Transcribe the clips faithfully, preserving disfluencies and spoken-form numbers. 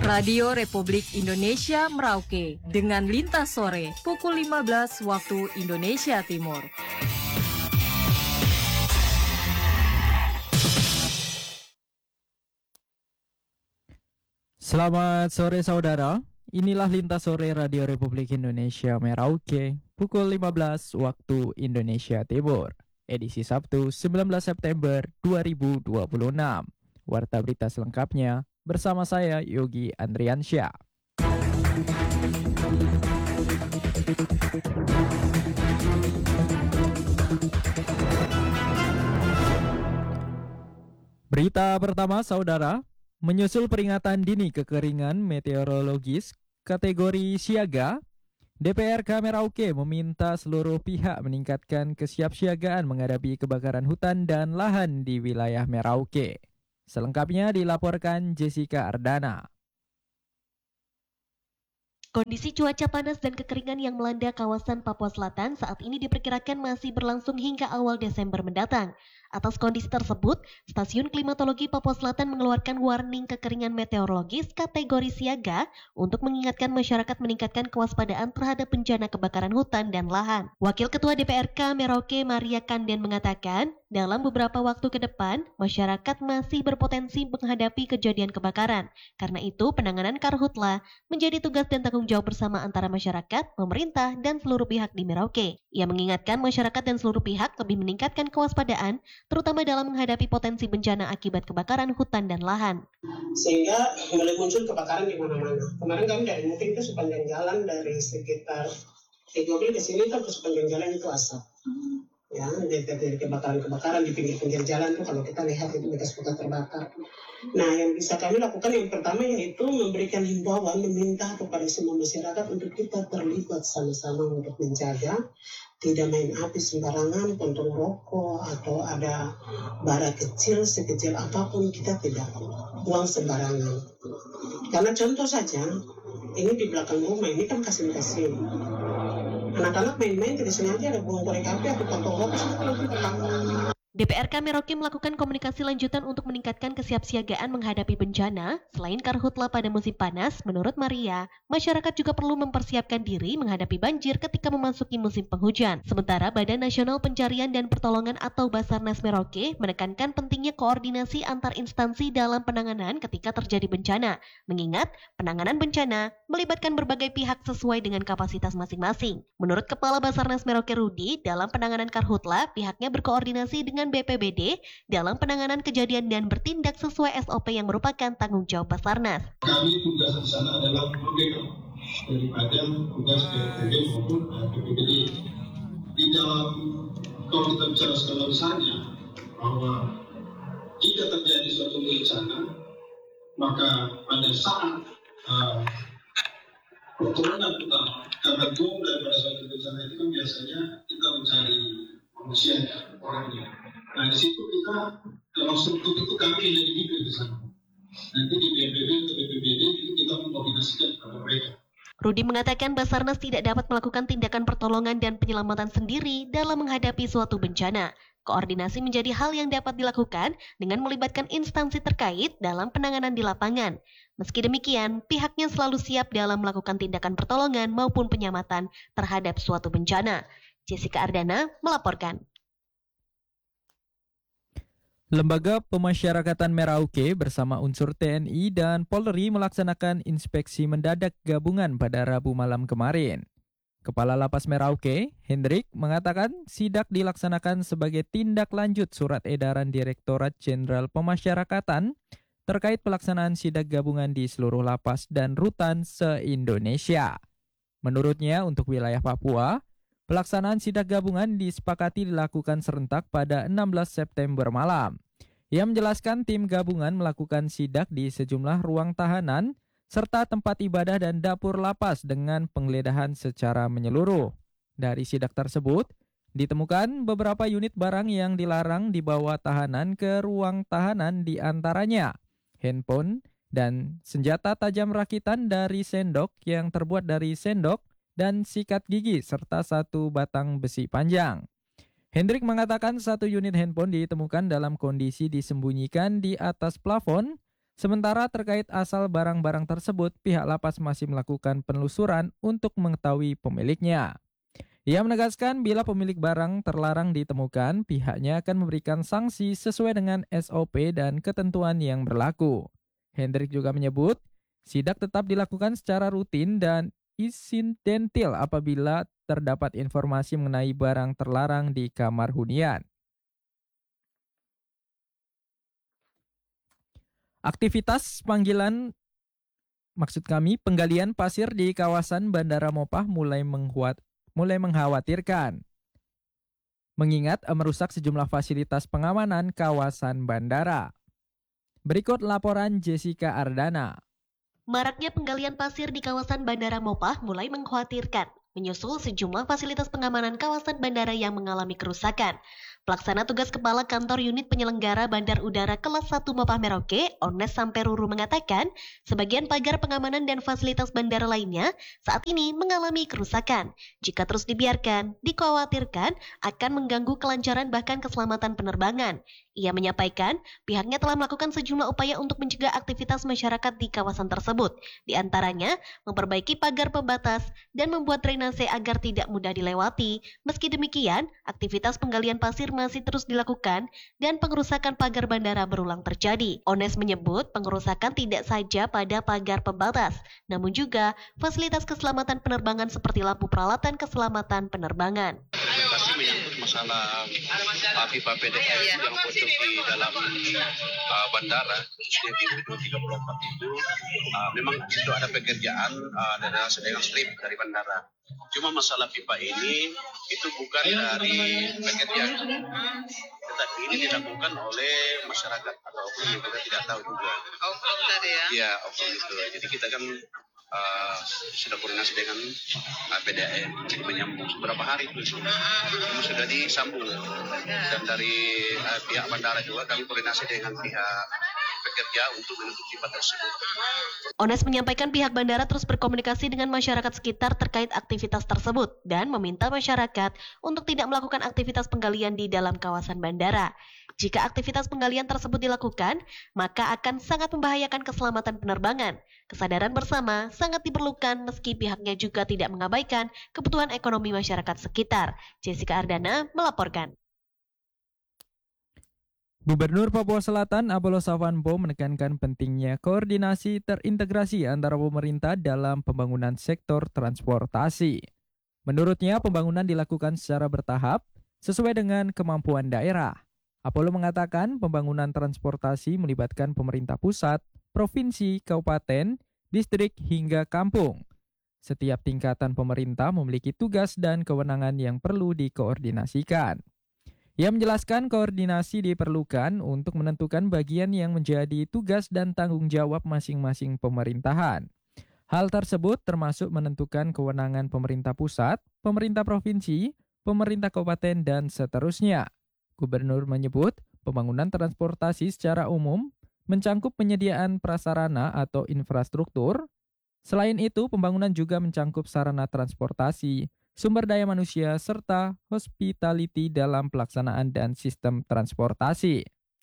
Radio Republik Indonesia Merauke dengan Lintas Sore pukul lima belas waktu Indonesia Timur. Selamat sore saudara, inilah Lintas Sore Radio Republik Indonesia Merauke pukul lima belas waktu Indonesia Timur, edisi Sabtu sembilan belas September dua ribu dua puluh enam. Warta berita selengkapnya bersama saya Yogi Andriansyah. Berita pertama saudara, menyusul peringatan dini kekeringan meteorologis kategori siaga, D P R K Merauke meminta seluruh pihak meningkatkan kesiapsiagaan menghadapi kebakaran hutan dan lahan di wilayah Merauke. Selengkapnya dilaporkan Jessica Ardana. Kondisi cuaca panas dan kekeringan yang melanda kawasan Papua Selatan saat ini diperkirakan masih berlangsung hingga awal Desember mendatang. Atas kondisi tersebut, Stasiun Klimatologi Papua Selatan mengeluarkan warning kekeringan meteorologis kategori siaga untuk mengingatkan masyarakat meningkatkan kewaspadaan terhadap bencana kebakaran hutan dan lahan. Wakil Ketua D P R K Merauke Maria Kanden mengatakan, dalam beberapa waktu ke depan, masyarakat masih berpotensi menghadapi kejadian kebakaran. Karena itu, penanganan karhutla menjadi tugas dan tanggung jawab bersama antara masyarakat, pemerintah, dan seluruh pihak di Merauke. Ia mengingatkan masyarakat dan seluruh pihak lebih meningkatkan kewaspadaan, terutama dalam menghadapi potensi bencana akibat kebakaran hutan dan lahan. Sehingga mulai muncul kebakaran di mana-mana. Kemarin kami dari mungkin itu sepanjang jalan dari sekitar Tegobil ke sini tuh ke sepanjang jalan itu asap. Ya, dari kebakaran-kebakaran di pinggir-pinggir jalan tuh kalau kita lihat itu bekas-bekas terbakar. Nah, yang bisa kami lakukan yang pertama yaitu memberikan himbauan, meminta kepada semua masyarakat untuk kita terlibat sama-sama untuk menjaga tidak main api sembarangan, puntung rokok atau ada bara kecil sekecil apapun kita tidak buang sembarangan. Karena contoh saja, ini di belakang rumah ini kan kasin-kasin. Anak-anak main-main tidak sengaja ada buang korek api atau puntung rokok seperti itu. D P R K Merauke melakukan komunikasi lanjutan untuk meningkatkan kesiapsiagaan menghadapi bencana. Selain karhutla pada musim panas, menurut Maria, masyarakat juga perlu mempersiapkan diri menghadapi banjir ketika memasuki musim penghujan. Sementara Badan Nasional Pencarian dan Pertolongan atau Basarnas Merauke menekankan pentingnya koordinasi antar instansi dalam penanganan ketika terjadi bencana. Mengingat penanganan bencana melibatkan berbagai pihak sesuai dengan kapasitas masing-masing. Menurut Kepala Basarnas Merauke Rudi, dalam penanganan karhutla, pihaknya berkoordinasi dengan B P B D dalam penanganan kejadian dan bertindak sesuai S O P yang merupakan tanggung jawab Basarnas. Kami tugas di sana adalah membackup daripada tugas B P B D maupun B P B D. Di dalam kalau kita bicara skala besarnya bahwa jika terjadi suatu bencana maka pada saat uh, pertolongan utama karena goal daripada suatu bencana itu kan biasanya kita mencari manusia orangnya. Nah di situ kita dalam struktur itu kami yang dibimbing di sana. Nanti di B P B D atau B P B D itu kita mengkoordinasikan kepada mereka. Rudi mengatakan Basarnas tidak dapat melakukan tindakan pertolongan dan penyelamatan sendiri dalam menghadapi suatu bencana. Koordinasi menjadi hal yang dapat dilakukan dengan melibatkan instansi terkait dalam penanganan di lapangan. Meski demikian, pihaknya selalu siap dalam melakukan tindakan pertolongan maupun penyelamatan terhadap suatu bencana. Jessica Ardana melaporkan. Lembaga Pemasyarakatan Merauke bersama unsur T N I dan Polri melaksanakan inspeksi mendadak gabungan pada Rabu malam kemarin. Kepala Lapas Merauke, Hendrik, mengatakan sidak dilaksanakan sebagai tindak lanjut surat edaran Direktorat Jenderal Pemasyarakatan terkait pelaksanaan sidak gabungan di seluruh lapas dan rutan se-Indonesia. Menurutnya, untuk wilayah Papua, pelaksanaan sidak gabungan disepakati dilakukan serentak pada enam belas September malam. Ia menjelaskan tim gabungan melakukan sidak di sejumlah ruang tahanan serta tempat ibadah dan dapur lapas dengan penggeledahan secara menyeluruh. Dari sidak tersebut, ditemukan beberapa unit barang yang dilarang dibawa tahanan ke ruang tahanan, di antaranya handphone dan senjata tajam rakitan dari sendok yang terbuat dari sendok dan sikat gigi serta satu batang besi panjang. Hendrik mengatakan satu unit handphone ditemukan dalam kondisi disembunyikan di atas plafon, Sementara terkait asal barang-barang tersebut, pihak lapas masih melakukan penelusuran untuk mengetahui pemiliknya. Ia menegaskan bila pemilik barang terlarang ditemukan, pihaknya akan memberikan sanksi sesuai dengan S O P dan ketentuan yang berlaku. Hendrik juga menyebut, sidak tetap dilakukan secara rutin dan insidentil apabila terdapat informasi mengenai barang terlarang di kamar hunian. Aktivitas panggilan, maksud kami penggalian pasir di kawasan Bandara Mopah mulai menghuat, mulai mengkhawatirkan, mengingat merusak sejumlah fasilitas pengamanan kawasan bandara. Berikut laporan Jessica Ardana. Maraknya penggalian pasir di kawasan Bandara Mopah mulai mengkhawatirkan, menyusul sejumlah fasilitas pengamanan kawasan bandara yang mengalami kerusakan. Pelaksana tugas Kepala Kantor Unit Penyelenggara Bandar Udara Kelas satu Mopah Merauke, Ones Samperuru mengatakan, sebagian pagar pengamanan dan fasilitas bandara lainnya saat ini mengalami kerusakan. Jika terus dibiarkan, dikhawatirkan akan mengganggu kelancaran bahkan keselamatan penerbangan. Ia menyampaikan, pihaknya telah melakukan sejumlah upaya untuk mencegah aktivitas masyarakat di kawasan tersebut, di antaranya memperbaiki pagar pembatas dan membuat drainase agar tidak mudah dilewati. Meski demikian, aktivitas penggalian pasir masih terus dilakukan dan pengerusakan pagar bandara berulang terjadi. Ones menyebut pengerusakan tidak saja pada pagar pembatas, namun juga fasilitas keselamatan penerbangan seperti lampu peralatan keselamatan penerbangan. Pasti menyangkut masalah pipa P D S yang bocor di dalam uh, bandara, khususnya di gedung tiga puluh empat itu, uh, memang itu ada pekerjaan uh, dari dengan strip dari bandara. Cuma masalah pipa ini itu bukan dari pekerjaan, tetapi ini dilakukan oleh masyarakat atau oknum yang kita tidak tahu juga. Oknum tadi ya? Iya, oknum itu. Jadi kita kan Uh, sudah koordinasi dengan uh, P D M, jadi menyambung beberapa hari itu semua sudah disambung, dan dari uh, pihak bandara juga kami koordinasi dengan pihak pekerja untuk menutup pipa tersebut. Ones menyampaikan pihak bandara terus berkomunikasi dengan masyarakat sekitar terkait aktivitas tersebut dan meminta masyarakat untuk tidak melakukan aktivitas penggalian di dalam kawasan bandara. Jika aktivitas penggalian tersebut dilakukan, maka akan sangat membahayakan keselamatan penerbangan. Kesadaran bersama sangat diperlukan meski pihaknya juga tidak mengabaikan kebutuhan ekonomi masyarakat sekitar. Jessica Ardana melaporkan. Gubernur Papua Selatan Apollo Savanpo menekankan pentingnya koordinasi terintegrasi antara pemerintah dalam pembangunan sektor transportasi. Menurutnya, pembangunan dilakukan secara bertahap sesuai dengan kemampuan daerah. Apollo mengatakan pembangunan transportasi melibatkan pemerintah pusat, provinsi, kabupaten, distrik, hingga kampung. Setiap tingkatan pemerintah memiliki tugas dan kewenangan yang perlu dikoordinasikan. Ia menjelaskan koordinasi diperlukan untuk menentukan bagian yang menjadi tugas dan tanggung jawab masing-masing pemerintahan. Hal tersebut termasuk menentukan kewenangan pemerintah pusat, pemerintah provinsi, pemerintah kabupaten, dan seterusnya. Gubernur menyebut pembangunan transportasi secara umum mencangkup penyediaan prasarana atau infrastruktur. Selain itu, pembangunan juga mencangkup sarana transportasi, sumber daya manusia, serta hospitality dalam pelaksanaan dan sistem transportasi.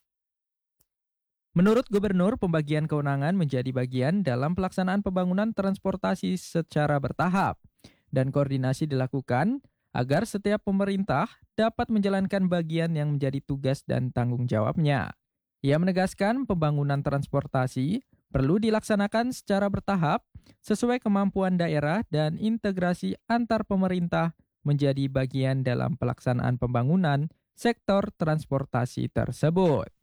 Menurut Gubernur, pembagian kewenangan menjadi bagian dalam pelaksanaan pembangunan transportasi secara bertahap, dan koordinasi dilakukan agar setiap pemerintah dapat menjalankan bagian yang menjadi tugas dan tanggung jawabnya. Ia menegaskan pembangunan transportasi perlu dilaksanakan secara bertahap sesuai kemampuan daerah dan integrasi antar pemerintah menjadi bagian dalam pelaksanaan pembangunan sektor transportasi tersebut.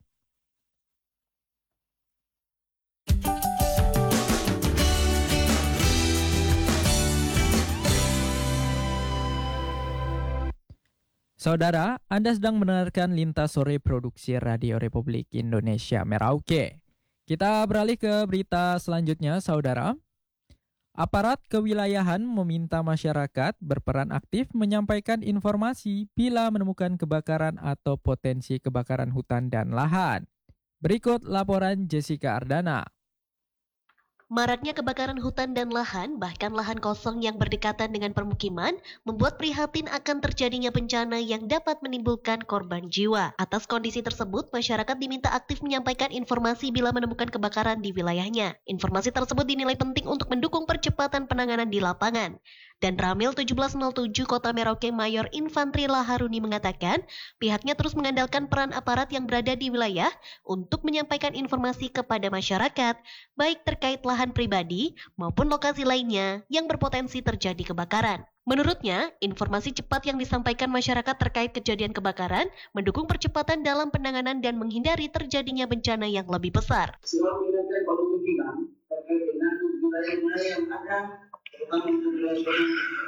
Saudara, Anda sedang mendengarkan Lintas Sore Produksi Radio Republik Indonesia Merauke. Kita beralih ke berita selanjutnya, saudara. Aparat kewilayahan meminta masyarakat berperan aktif menyampaikan informasi bila menemukan kebakaran atau potensi kebakaran hutan dan lahan. Berikut laporan Jessica Ardana. Maraknya kebakaran hutan dan lahan, bahkan lahan kosong yang berdekatan dengan permukiman, membuat prihatin akan terjadinya bencana yang dapat menimbulkan korban jiwa. Atas kondisi tersebut, masyarakat diminta aktif menyampaikan informasi bila menemukan kebakaran di wilayahnya. Informasi tersebut dinilai penting untuk mendukung percepatan penanganan di lapangan. Dan Ramil tujuh belas nol tujuh Kota Merauke Mayor Infantri Laharuni mengatakan, pihaknya terus mengandalkan peran aparat yang berada di wilayah untuk menyampaikan informasi kepada masyarakat, baik terkait lahan pribadi maupun lokasi lainnya yang berpotensi terjadi kebakaran. Menurutnya, informasi cepat yang disampaikan masyarakat terkait kejadian kebakaran mendukung percepatan dalam penanganan dan menghindari terjadinya bencana yang lebih besar. Selalu mendengar kalau pimpinan terkait dengan wilayah-wilayah yang ada, terutama untuk wilayah-wilayah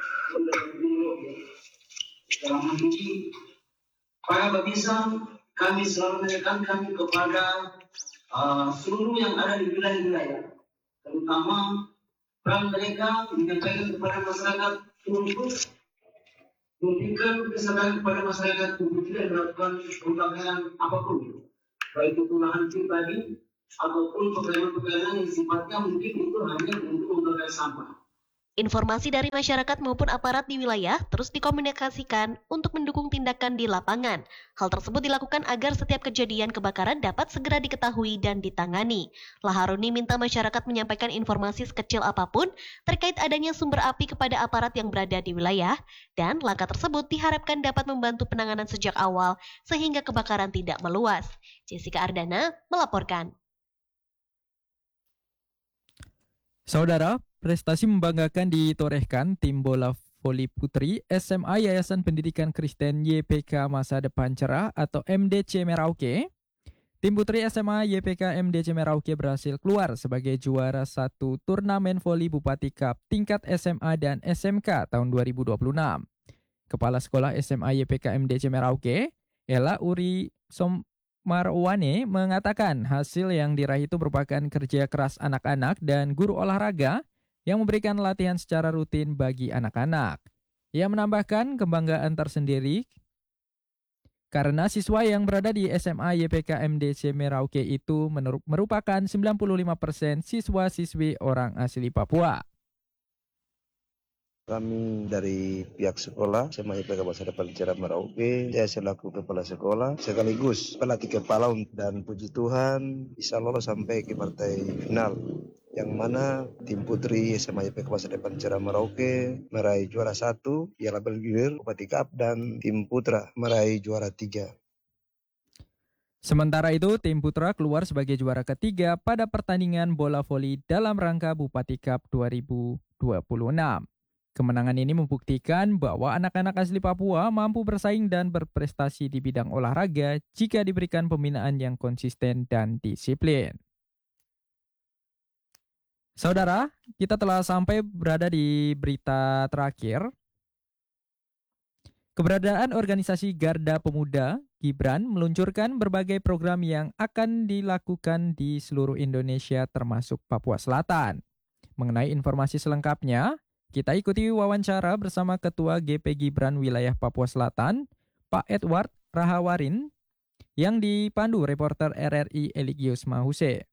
dalam hal ini, para babinsa kami selalu menekankan kepada uh, seluruh yang ada di wilayah-wilayah, terutama peran mereka menyampaikan kepada masyarakat untuk memberikan kesadaran kepada masyarakat untuk tidak melakukan pembakaran apapun, baik itu lahan pribadi ataupun pembakaran-pembakaran yang sifatnya mungkin itu hanya untuk membakar sampah. Informasi dari masyarakat maupun aparat di wilayah terus dikomunikasikan untuk mendukung tindakan di lapangan. Hal tersebut dilakukan agar setiap kejadian kebakaran dapat segera diketahui dan ditangani. Laharuni minta masyarakat menyampaikan informasi sekecil apapun terkait adanya sumber api kepada aparat yang berada di wilayah, dan langkah tersebut diharapkan dapat membantu penanganan sejak awal sehingga kebakaran tidak meluas. Jessica Ardana melaporkan. Saudara, prestasi membanggakan ditorehkan tim bola voli putri S M A Yayasan Pendidikan Kristen Y P K Masa Depan Cerah atau M D C Merauke. Tim putri S M A Y P K M D C Merauke berhasil keluar sebagai juara satu turnamen voli Bupati Cup tingkat S M A dan S M K tahun dua ribu dua puluh enam. Kepala Sekolah S M A Y P K M D C Merauke, Ella Uri Som Marwane mengatakan hasil yang diraih itu merupakan kerja keras anak-anak dan guru olahraga yang memberikan latihan secara rutin bagi anak-anak. Ia menambahkan kebanggaan tersendiri karena siswa yang berada di S M A Y P K M D C Merauke itu merupakan sembilan puluh lima persen siswa-siswi orang asli Papua. Kami dari pihak sekolah S M A Y P K Masa Depan Cerah Merauke, saya selaku kepala sekolah sekaligus pelatih kepala dan puji Tuhan bisa lolos sampai ke partai final, yang mana tim putri S M A Y P K Masa Depan Cerah Merauke meraih juara satu Piala Bergilir Bupati Cup dan tim putra meraih juara tiga. Sementara itu, tim putra keluar sebagai juara ketiga pada pertandingan bola voli dalam rangka Bupati Cup dua ribu dua puluh enam. Kemenangan ini membuktikan bahwa anak-anak asli Papua mampu bersaing dan berprestasi di bidang olahraga jika diberikan pembinaan yang konsisten dan disiplin. Saudara, kita telah sampai berada di berita terakhir. Keberadaan organisasi Garda Pemuda Gibran meluncurkan berbagai program yang akan dilakukan di seluruh Indonesia termasuk Papua Selatan. Mengenai informasi selengkapnya, kita ikuti wawancara bersama Ketua G P Gibran Wilayah Papua Selatan, Pak Edward Rahawarin, yang dipandu reporter R R I Eligius Mahuse.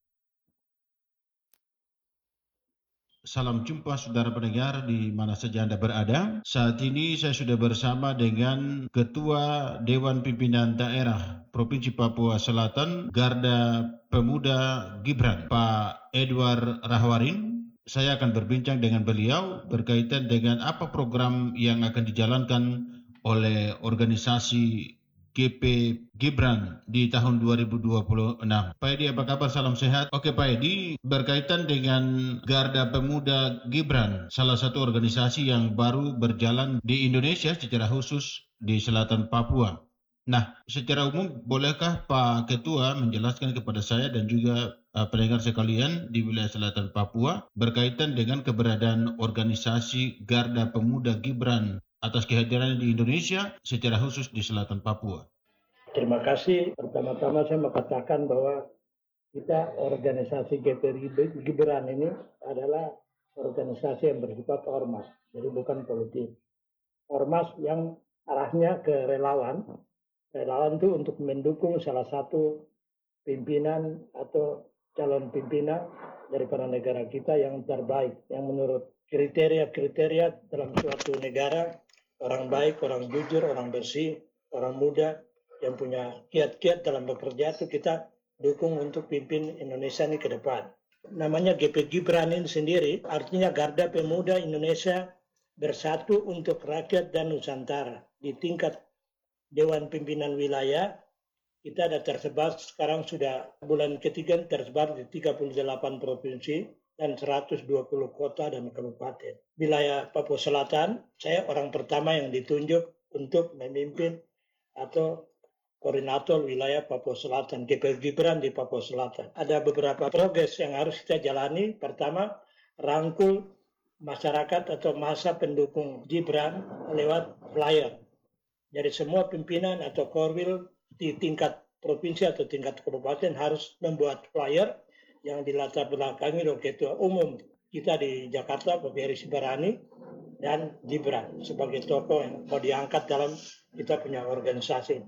Salam jumpa saudara pendengar di mana saja Anda berada. Saat ini saya sudah bersama dengan Ketua Dewan Pimpinan Daerah Provinsi Papua Selatan, Garda Pemuda Gibran, Pak Edward Rahawarin. Saya akan berbincang dengan beliau berkaitan dengan apa program yang akan dijalankan oleh organisasi G P Gibran di tahun dua ribu dua puluh enam. Pak Edi, apa kabar? Salam sehat. Oke Pak Edi, berkaitan dengan Garda Pemuda Gibran, salah satu organisasi yang baru berjalan di Indonesia secara khusus di selatan Papua. Nah, secara umum bolehkah Pak Ketua menjelaskan kepada saya dan juga uh, pendengar sekalian di wilayah selatan Papua berkaitan dengan keberadaan organisasi Garda Pemuda Gibran atas kehadirannya di Indonesia secara khusus di selatan Papua. Terima kasih. Pertama-tama saya mau katakan bahwa kita organisasi G P Gibran ini adalah organisasi yang bersifat ormas, jadi bukan politik. Ormas yang arahnya ke relawan. Relawan itu untuk mendukung salah satu pimpinan atau calon pimpinan daripada negara kita yang terbaik, yang menurut kriteria-kriteria dalam suatu negara, orang baik, orang jujur, orang bersih, orang muda, yang punya kiat-kiat dalam bekerja itu kita dukung untuk pimpin Indonesia ini ke depan. Namanya G P Gibran ini sendiri, artinya Garda Pemuda Indonesia Bersatu untuk Rakyat dan Nusantara. Di tingkat Dewan Pimpinan Wilayah, kita ada tersebar, sekarang sudah bulan ketiga tersebar di tiga puluh delapan provinsi dan seratus dua puluh kota dan kabupaten. Wilayah Papua Selatan, saya orang pertama yang ditunjuk untuk memimpin atau koordinator wilayah Papua Selatan, G P Gibran di Papua Selatan. Ada beberapa progres yang harus kita jalani. Pertama, rangkul masyarakat atau masa pendukung Gibran lewat flyer. Jadi semua pimpinan atau korwil di tingkat provinsi atau tingkat kabupaten harus membuat flyer yang dilatar belakangi oleh ketua umum kita di Jakarta, Pak Ferry Sibarani, dan Gibran sebagai tokoh yang mau diangkat dalam kita punya organisasi.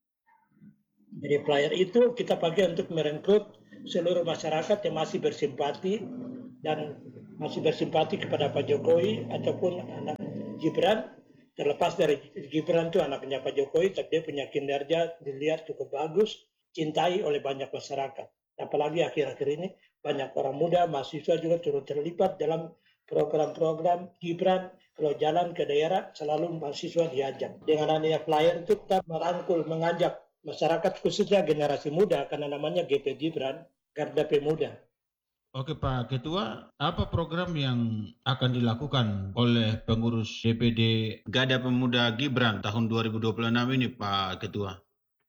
Jadi flyer itu kita pakai untuk merekrut seluruh masyarakat yang masih bersimpati dan masih bersimpati kepada Pak Jokowi ataupun anak Gibran. Terlepas dari Gibran itu anaknya Pak Jokowi, tapi dia punya kinerja dilihat cukup bagus, cintai oleh banyak masyarakat. Apalagi akhir-akhir ini banyak orang muda, mahasiswa juga turut terlibat dalam program-program Gibran. Kalau jalan ke daerah selalu mahasiswa diajak. Dengan adanya flyer itu kita merangkul, mengajak masyarakat khususnya generasi muda karena namanya G P Gibran, Garda Pemuda. Oke Pak Ketua, apa program yang akan dilakukan oleh pengurus D P D Garda Pemuda Gibran tahun dua ribu dua puluh enam ini Pak Ketua?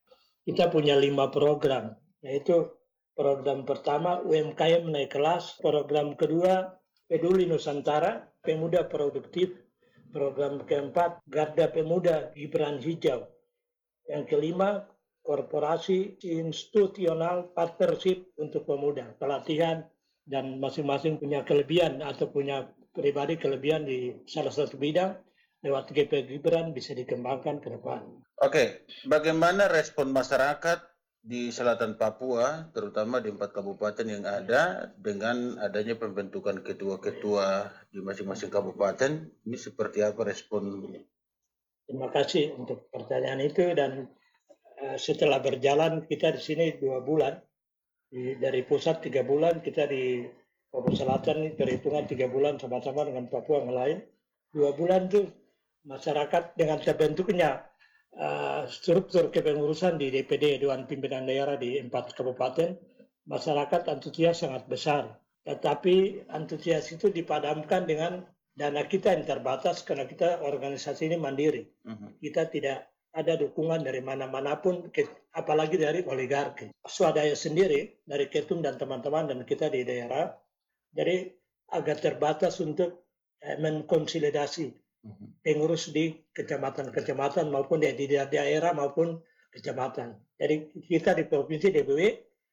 Kita punya lima program, yaitu program pertama U M K M naik kelas, program kedua Peduli Nusantara, Pemuda Produktif, program keempat Garda Pemuda Gibran Hijau, yang kelima Korporasi Institusional Partnership untuk Pemuda, pelatihan dan masing-masing punya kelebihan atau punya pribadi kelebihan di salah satu bidang lewat G P Gibran bisa dikembangkan ke depan. Oke, bagaimana respon masyarakat di selatan Papua, terutama di empat kabupaten yang ada dengan adanya pembentukan ketua-ketua di masing-masing kabupaten? Ini seperti apa respon? Terima kasih untuk pertanyaan itu dan uh, setelah berjalan kita di sini dua bulan. Di, dari pusat tiga bulan, kita di Papua Selatan ini perhitungan tiga bulan sama-sama dengan Papua yang lain. Dua bulan itu masyarakat dengan terbentuknya uh, struktur kepengurusan di D P D, Dewan Pimpinan Daerah di empat kabupaten, masyarakat antusias sangat besar. Tetapi antusias itu dipadamkan dengan dana kita yang terbatas karena kita organisasi ini mandiri. Uh-huh. Kita tidak ada dukungan dari mana-mana pun, apalagi dari oligarki. Swadaya sendiri dari Ketum dan teman-teman dan kita di daerah, jadi agak terbatas untuk eh, mengkonsolidasi pengurus di kecamatan-kecamatan maupun di daerah maupun kecamatan. Jadi kita di Provinsi D P W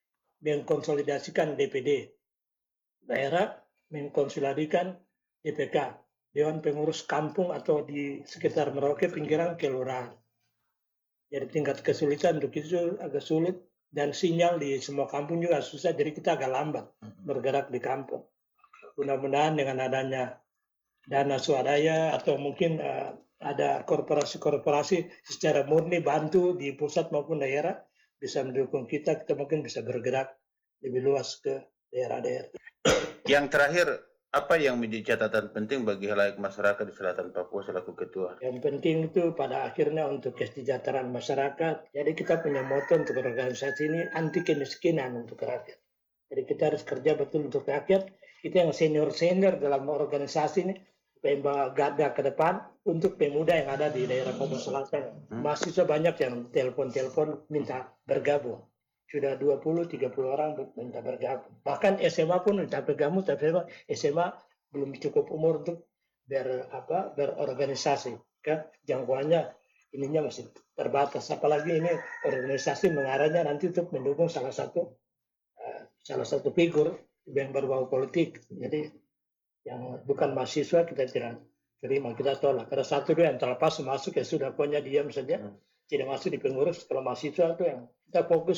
mengkonsolidasikan D P D, daerah mengkonsolidasikan D P K, Dewan Pengurus Kampung atau di sekitar Merauke, pinggiran kelurahan. Jadi tingkat kesulitan untuk itu agak sulit dan sinyal di semua kampung juga susah, jadi kita agak lambat bergerak di kampung. Mudah-mudahan dengan adanya dana swadaya atau mungkin uh, ada korporasi-korporasi secara murni bantu di pusat maupun daerah bisa mendukung kita, kita mungkin bisa bergerak lebih luas ke daerah-daerah. Yang terakhir, apa yang menjadi catatan penting bagi halayak masyarakat di selatan Papua selaku ketua? Yang penting itu pada akhirnya untuk kesejahteraan masyarakat. Jadi kita punya moto untuk organisasi ini anti kemiskinan untuk rakyat. Jadi kita harus kerja betul untuk rakyat. Kita yang senior-senior dalam organisasi ini membawa garda ke depan untuk pemuda yang ada di daerah Papua Selatan. Hmm. Mahasiswa banyak yang telepon-telepon minta bergabung. Sudah dua puluh tiga puluh orang minta bergabung. Bahkan S M A pun minta bergabung, tapi S M A belum cukup umur untuk ber, apa, berorganisasi. Kan? Jangkauannya ininya masih terbatas. Apalagi ini organisasi mengarahnya nanti untuk mendukung salah satu uh, salah satu figur yang berbau politik. Jadi yang bukan mahasiswa kita tidak terima, kita tolak. Karena satu yang terlepas masuk ya sudah, pokoknya diam saja. Tidak masuk di pengurus. Kalau mahasiswa itu yang kita fokus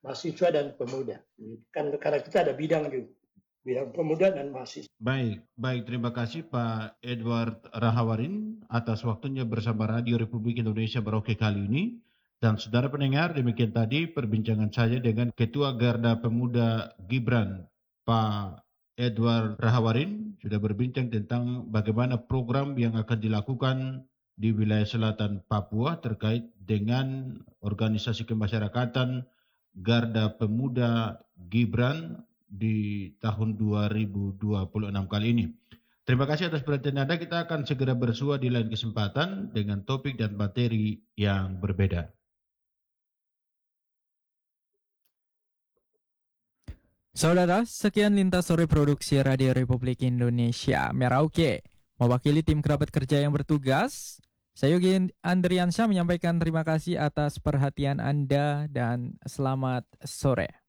mahasiswa dan pemuda. Kan karena kita ada bidang juga, bidang pemuda dan mahasiswa. Baik, baik. Terima kasih Pak Edward Rahawarin atas waktunya bersama Radio Republik Indonesia Merauke kali ini. Dan saudara pendengar, demikian tadi perbincangan saya dengan Ketua Garda Pemuda Gibran, Pak Edward Rahawarin, sudah berbincang tentang bagaimana program yang akan dilakukan di wilayah selatan Papua terkait dengan organisasi kemasyarakatan Garda Pemuda Gibran di tahun dua ribu dua puluh enam kali ini. Terima kasih atas perhatian Anda. Kita akan segera bersua di lain kesempatan dengan topik dan materi yang berbeda. Saudara, sekian Lintas Sore Produksi Radio Republik Indonesia Merauke. Mewakili tim kerabat kerja yang bertugas, saya Yogi Andriansyah menyampaikan terima kasih atas perhatian Anda dan selamat sore.